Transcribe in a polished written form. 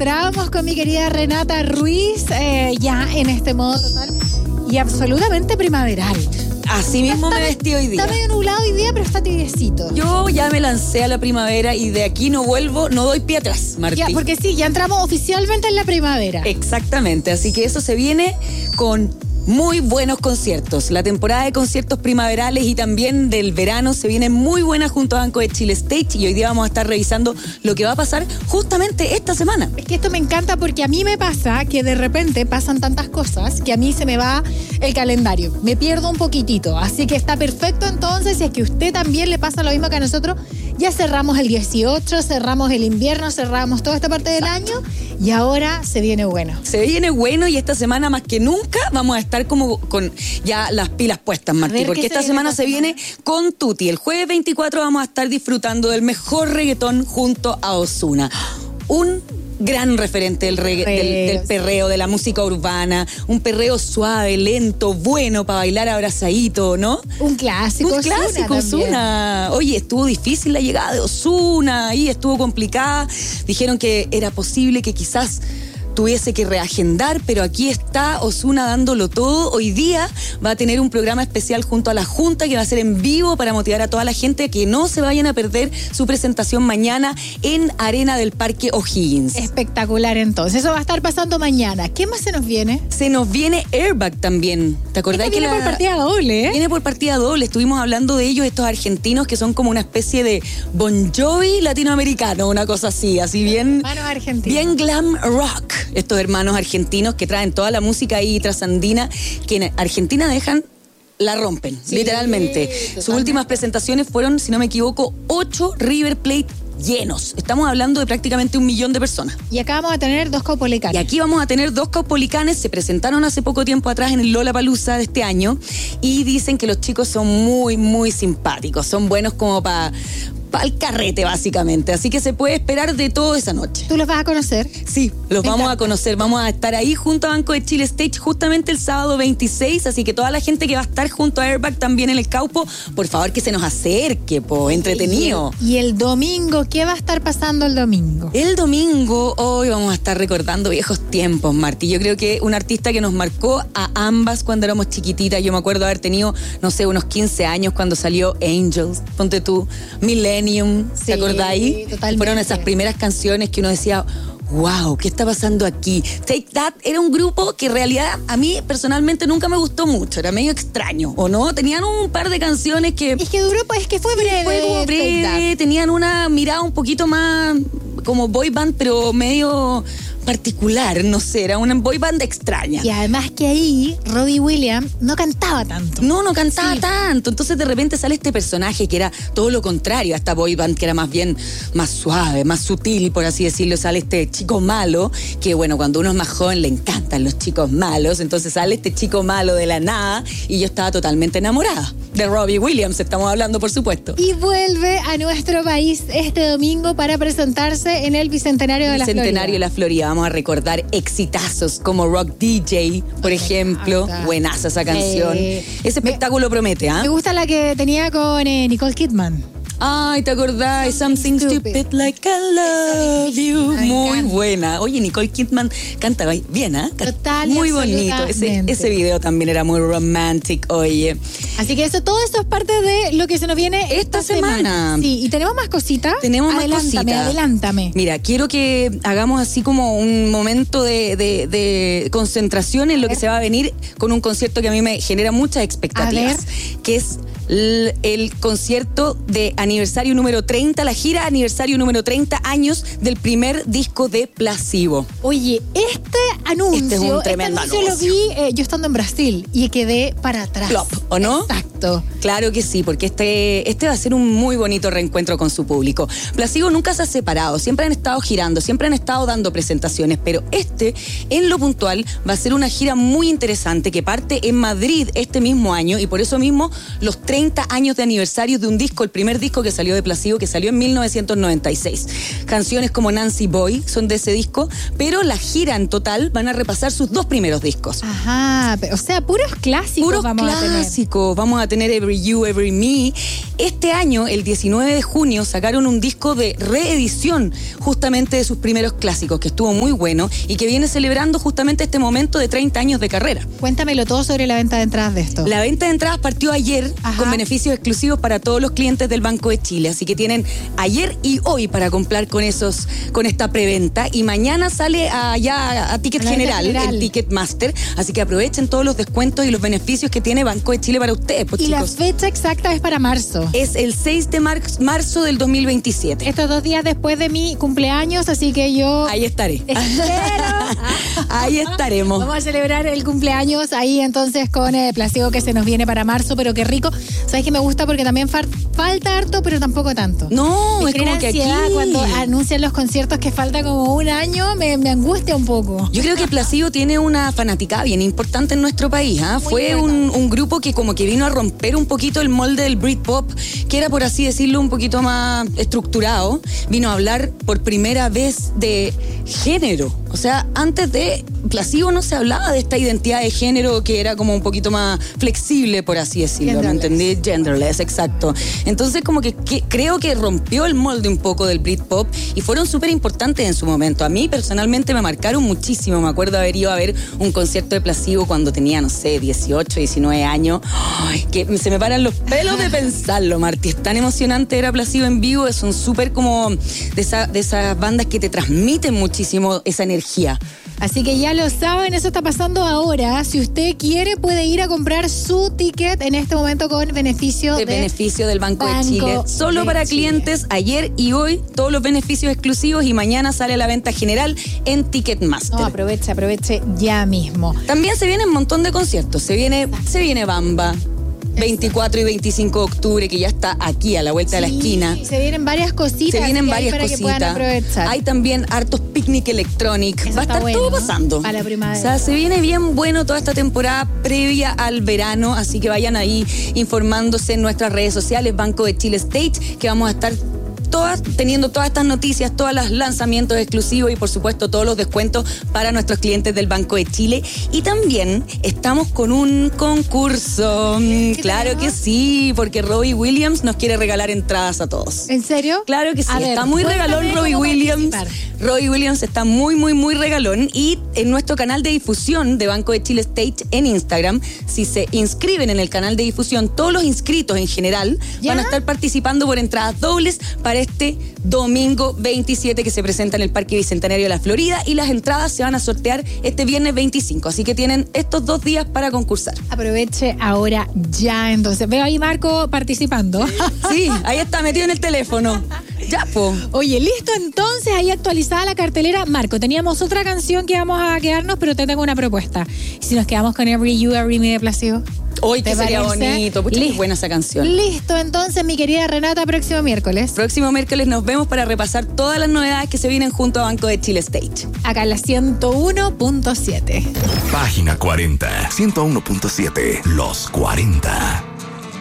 encontramos con mi querida Renata Ruiz, ya en este modo total y absolutamente primaveral. Así mismo me vestí hoy día. Está medio nublado hoy día, pero está tibiecito. Yo ya me lancé a la primavera y de aquí no vuelvo, no doy pie atrás, Martí. Ya, porque sí, ya entramos oficialmente en la primavera. Exactamente, así que eso se viene con muy buenos conciertos. La temporada de conciertos primaverales y también del verano se viene muy buena junto a Banco de Chile Stage y hoy día vamos a estar revisando lo que va a pasar justamente esta semana. Es que esto me encanta porque a mí me pasa que de repente pasan tantas cosas que a mí se me va el calendario. Me pierdo un poquitito, así que está perfecto entonces. Si es que a usted también le pasa lo mismo que a nosotros, ya cerramos el 18, cerramos el invierno, cerramos toda esta parte del año y ahora se viene bueno. Se viene bueno y esta semana más que nunca vamos a estar como con ya las pilas puestas, Martí, porque esta semana se viene con Tuti. El jueves 24 vamos a estar disfrutando del mejor reggaetón junto a Ozuna. Un gran referente del perreo, de la música urbana, un perreo suave, lento, bueno para bailar abrazadito, ¿no? Un clásico. Un clásico, Ozuna. Oye, estuvo difícil la llegada de Ozuna, ahí estuvo complicada. Dijeron que era posible que quizás tuviese que reagendar, pero aquí está Ozuna dándolo todo. Hoy día va a tener un programa especial junto a la Junta que va a ser en vivo para motivar a toda la gente a que no se vayan a perder su presentación mañana en Arena del Parque O'Higgins. Espectacular entonces, eso va a estar pasando mañana. ¿Qué más se nos viene? Se nos viene Airbag también. ¿Te acordás que viene por partida doble, Viene por partida doble. Estuvimos hablando de ellos, estos argentinos que son como una especie de Bon Jovi latinoamericano, una cosa así bien, bien glam rock. Estos hermanos argentinos que traen toda la música ahí trasandina, que en Argentina la rompen, literalmente. Sus últimas presentaciones fueron, si no me equivoco, 8 River Plate llenos. Estamos hablando de prácticamente 1 millón de personas. Y acá vamos a tener 2 Caupolicanes. Y aquí vamos a tener 2 Caupolicanes. Se presentaron hace poco tiempo atrás en el Lollapalooza de este año y dicen que los chicos son muy, muy simpáticos. Son buenos como para el carrete, básicamente. Así que se puede esperar de todo esa noche. ¿Tú los vas a conocer? Sí, los vamos a conocer. Vamos a estar ahí junto a Banco de Chile Stage justamente el sábado 26. Así que toda la gente que va a estar junto a Airbag también en el Caupo, por favor que se nos acerque, entretenido. Y el domingo, ¿qué va a estar pasando el domingo? El domingo, hoy vamos a estar recordando viejos tiempos, Martí. Yo creo que un artista que nos marcó a ambas cuando éramos chiquititas. Yo me acuerdo haber tenido, no sé, unos 15 años cuando salió Angels, ponte tú, Millennium, ¿te acordáis? Totalmente. Fueron esas primeras canciones que uno decía, wow, ¿qué está pasando aquí? Take That era un grupo que en realidad a mí personalmente nunca me gustó mucho, era medio extraño, ¿o no? Tenían un par de canciones que... Es que duró, pues es que fue breve. Tenían una mirada un poquito más como boy band, pero medio particular, no sé, era una boy band extraña. Y además que ahí Robbie Williams no cantaba tanto. No cantaba tanto. Entonces de repente sale este personaje que era todo lo contrario a esta boy band, que era más bien más suave, más sutil, por así decirlo. Sale este chico malo, que bueno, cuando uno es más joven le encantan los chicos malos. Entonces sale este chico malo de la nada y yo estaba totalmente enamorada de Robbie Williams, estamos hablando, por supuesto. Y vuelve a nuestro país este domingo para presentarse en el Bicentenario de la Florida. Bicentenario de la Florida. Vamos a recordar exitazos como Rock DJ, por ejemplo. Buenaza esa canción. Ese espectáculo promete, ¿ah? Me gusta la que tenía con Nicole Kidman. Ay, ¿te acordás? Something stupid like I love you. Muy buena. Oye, Nicole Kidman canta bien, ¿ah? Total. Muy bonito. Ese video también era muy romantic, oye. Así que todo eso es parte de lo que se nos viene esta semana. Sí, y tenemos más cositas. Adelántame. Mira, quiero que hagamos así como un momento de concentración en lo que se va a venir con un concierto que a mí me genera muchas expectativas. Que es el concierto de aniversario número 30, la gira aniversario número 30 años del primer disco de Placebo. Oye, este anuncio, es un tremendo anuncio. Lo vi yo estando en Brasil y quedé para atrás. Flop, ¿o no? Exacto. Claro que sí, porque este va a ser un muy bonito reencuentro con su público. Placebo nunca se ha separado, siempre han estado girando, siempre han estado dando presentaciones, pero en lo puntual, va a ser una gira muy interesante que parte en Madrid este mismo año y por eso mismo los 30 años de aniversario de un disco, el primer disco que salió de Placebo, que salió en 1996. Canciones como Nancy Boy son de ese disco, pero la gira en total van a repasar sus 2 primeros discos. Ajá, o sea, puros clásicos. Vamos a tener Every You, Every Me. este año, el 19 de junio, sacaron un disco de reedición justamente de sus primeros clásicos, que estuvo muy bueno y que viene celebrando justamente este momento de 30 años de carrera. Cuéntamelo todo sobre la venta de entradas de esto. La venta de entradas partió ayer. Ajá. Con beneficios exclusivos para todos los clientes del Banco de Chile, así que tienen ayer y hoy para comprar con esta preventa, y mañana sale allá a Ticket General, el Ticketmaster, así que aprovechen todos los descuentos y los beneficios que tiene Banco de Chile para ustedes, pues, y chicos. La fecha exacta es para marzo. Es el 6 de marzo del 2027. Estos 2 días después de mi cumpleaños, así que yo... Ahí estaré. Ahí estaremos. Vamos a celebrar el cumpleaños ahí entonces con Placebo, que se nos viene para marzo, pero qué rico. ¿Sabes que me gusta? Porque también falta harto, pero tampoco tanto. No, es como que aquí... cuando anuncian los conciertos que falta como un año, me angustia un poco. Yo creo que Placebo tiene una fanaticada bien importante en nuestro país. Fue un grupo que como que vino a romper un poquito el molde del Britpop, que era, por así decirlo, un poquito más estructurado. Vino a hablar por primera vez de género. O sea, antes de Placebo no se hablaba de esta identidad de género que era como un poquito más flexible, por así decirlo, ¿me entendí? Genderless, exacto. Entonces como que creo que rompió el molde un poco del Britpop y fueron súper importantes en su momento. A mí personalmente me marcaron muchísimo. Me acuerdo haber ido a ver un concierto de Placebo cuando tenía, no sé, 18, 19 años. Ay, que se me paran los pelos de pensarlo, Marti. Es tan emocionante ver a Placebo en vivo. Es un súper como de esas bandas que te transmiten muchísimo esa energía. Así que ya lo saben, eso está pasando ahora. Si usted quiere, puede ir a comprar su ticket en este momento con beneficio del Banco de Chile. Solo para clientes, ayer y hoy, todos los beneficios exclusivos, y mañana sale a la venta general en Ticketmaster. No, aproveche ya mismo. También se vienen un montón de conciertos. Se viene Bamba. 24 y 25 de octubre, que ya está aquí a la vuelta de la esquina. Se vienen varias cositas. Se vienen varias para cositas. Que puedan aprovechar. Hay también hartos picnic electronic. Eso va a estar bueno, todo pasando. A la primavera. O sea, se viene bien bueno toda esta temporada previa al verano, así que vayan ahí informándose en nuestras redes sociales, Banco de Chile Stage, que vamos a estar teniendo todas estas noticias, todos los lanzamientos exclusivos y por supuesto todos los descuentos para nuestros clientes del Banco de Chile. Y también estamos con un concurso. Claro que sí, porque Robbie Williams nos quiere regalar entradas a todos. ¿En serio? Claro que sí, está muy regalón Robbie Williams. Robbie Williams está muy, muy, muy regalón. Y en nuestro canal de difusión de Banco de Chile Stage en Instagram, si se inscriben en el canal de difusión, todos los inscritos en general van a estar participando por entradas dobles para este domingo 27 que se presenta en el Parque Bicentenario de la Florida, y las entradas se van a sortear este viernes 25, así que tienen estos 2 días para concursar. Aproveche ahora ya, entonces. Veo ahí Marco participando. Sí, ahí está metido en el teléfono. Ya, po. Oye, listo, entonces ahí actualizada la cartelera. Marco, teníamos otra canción que íbamos a quedarnos, pero te tengo una propuesta. Si nos quedamos con Every You, Every Me de Placebo. Hoy que sería bonito. Pucha, qué buena esa canción. Listo, entonces, mi querida Renata, próximo miércoles. Próximo miércoles nos vemos para repasar todas las novedades que se vienen junto a Banco de Chile Stage. Acá en la 101.7. Página 40, 101.7, Los 40.